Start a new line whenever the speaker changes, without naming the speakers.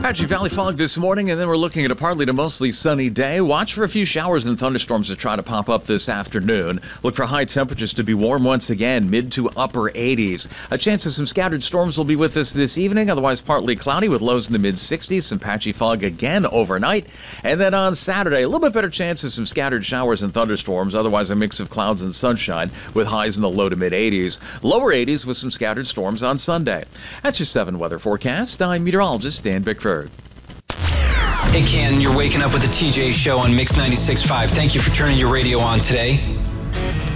Patchy Valley fog this morning, and then we're looking at a partly to mostly sunny day. Watch for a few showers and thunderstorms to try to pop up this afternoon. Look for high temperatures to be warm once again, mid to upper 80s. A chance of some scattered storms will be with us this evening, otherwise partly cloudy with lows in the mid-60s. Some patchy fog again overnight. And then on Saturday, a little bit better chance of some scattered showers and thunderstorms, otherwise a mix of clouds and sunshine with highs in the low to mid-80s. Lower 80s with some scattered storms on Sunday. That's your 7 weather forecast. I'm meteorologist Dan Bickford.
Hey Ken, you're waking up with the TJ Show on Mix 96.5. Thank you for turning your radio on today.